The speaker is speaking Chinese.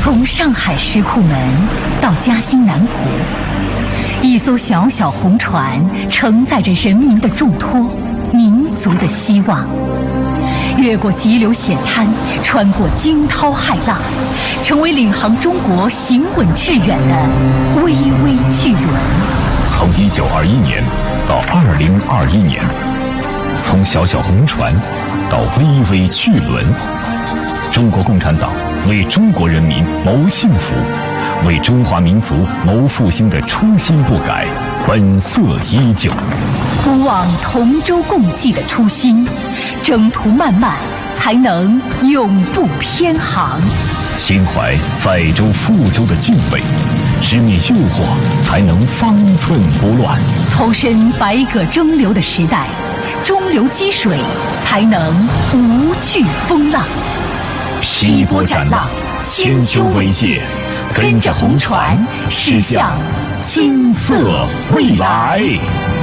从上海石库门到嘉兴南湖，一艘小小红船承载着人民的重托，民族的希望。越过急流险滩，穿过惊涛骇浪，成为领航中国行稳致远的巍巍巨轮。 从1921年到2021年，从小小红船到巍巍巨轮，中国共产党为中国人民谋幸福，为中华民族谋复兴的初心不改，本色依旧。 不忘同舟共济的初心，征途漫漫才能永不偏航。 心怀载舟覆舟的敬畏，直面诱惑才能方寸不乱。 投身百舸争流的时代，中流击水才能无惧风浪。劈波斩浪，千秋伟业，跟着红船驶向金色未来。